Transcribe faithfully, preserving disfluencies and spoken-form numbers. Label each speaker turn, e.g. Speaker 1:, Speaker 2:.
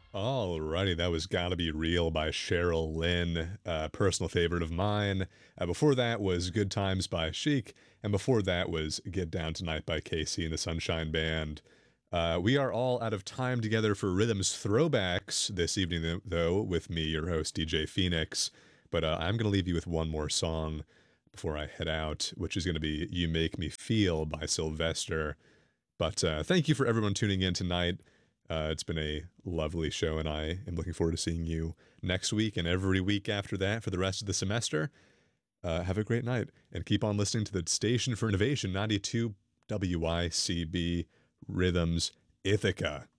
Speaker 1: Alrighty, that was Gotta Be Real by Cheryl Lynn, a personal favorite of mine. Uh, before that was Good Times by Chic, and before that was Get Down Tonight by Casey and the Sunshine Band. Uh, we are all out of time together for Rhythms Throwbacks this evening, th- though, with me, your host, D J Phoenix. But uh, I'm going to leave you with one more song before I head out, which is going to be You Make Me Feel by Sylvester. But uh, thank you for everyone tuning in tonight. Uh, it's been a lovely show, and I am looking forward to seeing you next week and every week after that for the rest of the semester. Uh, have a great night, and keep on listening to the Station for Innovation ninety-two W I C B Rhythms Ithaca.